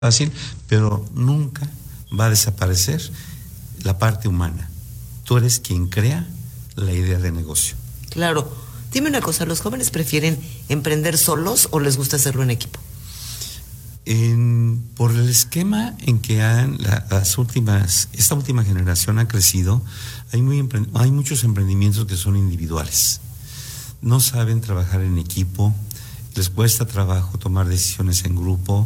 fácil, pero nunca va a desaparecer la parte humana. Tú eres quien crea la idea de negocio. Claro. Dime una cosa, ¿los jóvenes prefieren emprender solos o les gusta hacerlo en equipo? Por el esquema en que esta última generación ha crecido, hay muchos emprendimientos que son individuales. No saben trabajar en equipo, les cuesta trabajo tomar decisiones en grupo,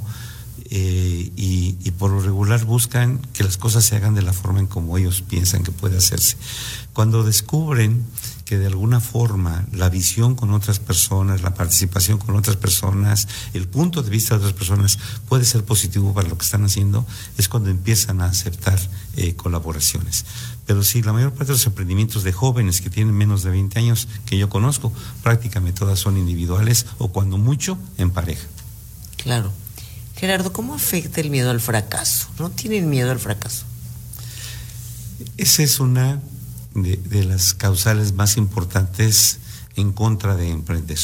y por lo regular buscan que las cosas se hagan de la forma en como ellos piensan que puede hacerse. Cuando descubren que de alguna forma la visión con otras personas, la participación con otras personas, el punto de vista de otras personas puede ser positivo para lo que están haciendo, es cuando empiezan a aceptar colaboraciones. Pero sí, la mayor parte de los emprendimientos de jóvenes que tienen menos de 20 años que yo conozco, prácticamente todas son individuales o cuando mucho en pareja. Claro. Gerardo, ¿cómo afecta el miedo al fracaso? ¿No tienen miedo al fracaso? Esa es una de las causales más importantes en contra de emprender.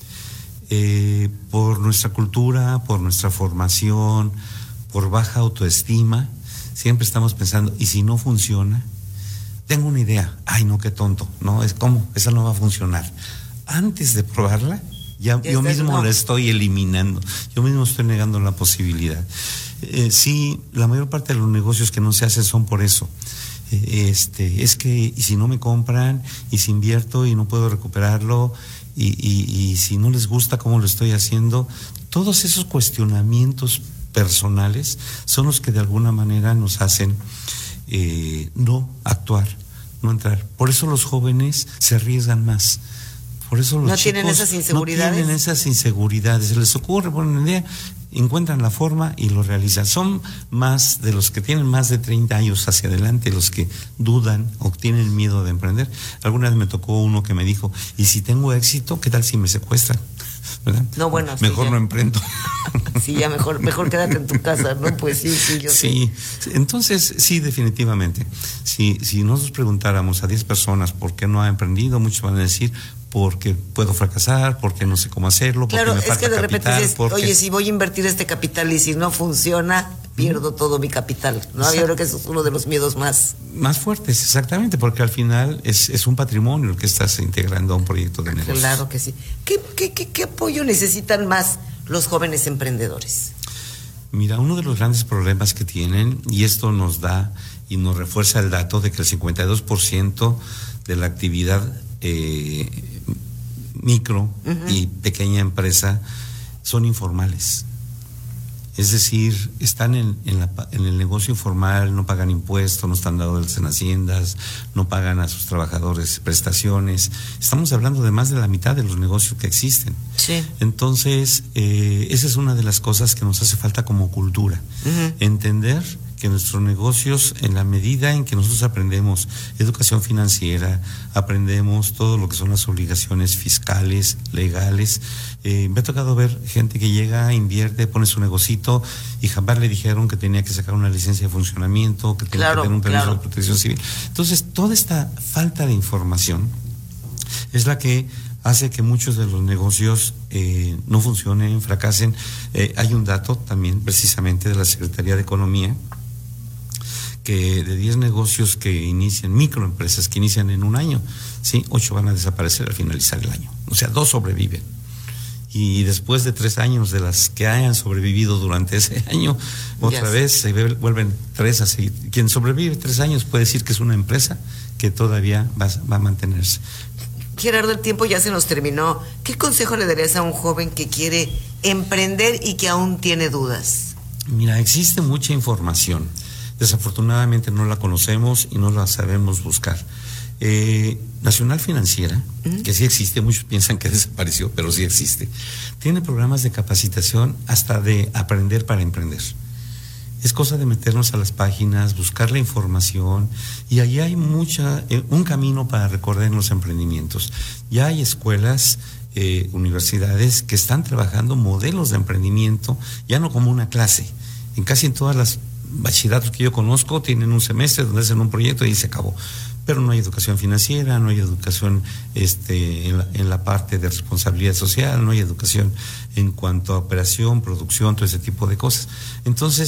Por nuestra cultura, por nuestra formación, por baja autoestima, siempre estamos pensando, ¿y si no funciona? Tengo una idea, ay no, qué tonto, no, ¿cómo? Esa no va a funcionar. Antes de probarla, yo mismo la estoy eliminando, yo mismo estoy negando la posibilidad. Sí, la mayor parte de los negocios que no se hacen son por eso. Es que, y si no me compran, y si invierto y no puedo recuperarlo, y si no les gusta cómo lo estoy haciendo, todos esos cuestionamientos personales son los que de alguna manera nos hacen no actuar, no entrar. Por eso los jóvenes se arriesgan más. Por eso los chicos tienen esas inseguridades. No tienen esas inseguridades. Se les ocurre, ponen una idea, encuentran la forma y lo realizan. Son más de los que tienen más de 30 años hacia adelante, los que dudan o tienen miedo de emprender. Alguna vez me tocó uno que me dijo, ¿y si tengo éxito, qué tal si me secuestran? ¿Verdad? No, bueno, mejor sí, no emprendo. Sí, ya mejor quédate en tu casa, ¿no? Pues sí, yo sí. Entonces, sí, definitivamente. Si nosotros preguntáramos a 10 personas por qué no ha emprendido, muchos van a decir, porque puedo fracasar, porque no sé cómo hacerlo, porque claro, me falta es que de capital, repente dices, oye, si voy a invertir este capital y si no funciona, pierdo todo mi capital, ¿no? Yo creo que eso es uno de los miedos más fuertes, exactamente, porque al final es un patrimonio el que estás integrando a un proyecto de negocio. Claro que sí. ¿Qué apoyo necesitan más los jóvenes emprendedores? Mira, uno de los grandes problemas que tienen, y esto nos da y nos refuerza el dato de que el 52% de la actividad micro y pequeña empresa son informales. Es decir, están en el negocio informal, no pagan impuestos, no están dados en haciendas, no pagan a sus trabajadores prestaciones. Estamos hablando de más de la mitad de los negocios que existen. Sí. Entonces, esa es una de las cosas que nos hace falta como cultura. Entender que nuestros negocios, en la medida en que nosotros aprendemos educación financiera, aprendemos todo lo que son las obligaciones fiscales, legales. Me ha tocado ver gente que llega, invierte, pone su negocito y jamás le dijeron que tenía que sacar una licencia de funcionamiento, que tenía que tener un permiso de protección civil. Entonces, toda esta falta de información es la que hace que muchos de los negocios no funcionen, fracasen. Hay un dato también precisamente de la Secretaría de Economía, que de 10 negocios que inician, microempresas que inician en un año, ¿sí? 8 van a desaparecer al finalizar el año. O sea, 2 sobreviven. Y después de 3 años de las que hayan sobrevivido durante ese año, otra vez se vuelven 3 a seguir. Quien sobrevive 3 años puede decir que es una empresa que todavía va a mantenerse. Gerardo, el tiempo ya se nos terminó. ¿Qué consejo le darías a un joven que quiere emprender y que aún tiene dudas? Mira, existe mucha información. Desafortunadamente no la conocemos y no la sabemos buscar. Nacional Financiera, que sí existe, muchos piensan que desapareció, pero sí existe, tiene programas de capacitación hasta de aprender para emprender. Es cosa de meternos a las páginas, buscar la información, y allí hay un camino para recorrer los emprendimientos. Ya hay escuelas, universidades que están trabajando modelos de emprendimiento, ya no como una clase. En casi en todas las bachilleratos que yo conozco tienen un semestre donde hacen un proyecto y se acabó. pero no hay educación financiera, no hay educación en la parte de responsabilidad social, no hay educación en cuanto a operación, producción, todo ese tipo de cosas. Entonces,